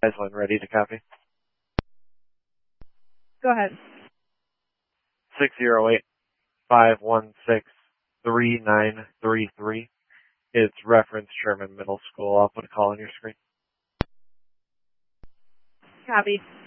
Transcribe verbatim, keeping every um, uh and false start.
Guys, when ready to copy. Go ahead. six zero eight, five one six, three nine three three. It's reference Sherman Middle School. I'll put a call on your screen. Copy.